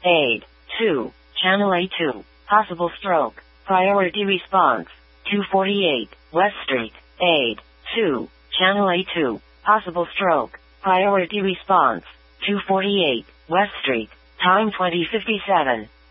Aid. 2. Channel A2. Possible stroke. Priority response. 248. West Street. Aid. 2. Channel A2. Possible stroke. Priority response. 248. West Street. Time 20:57.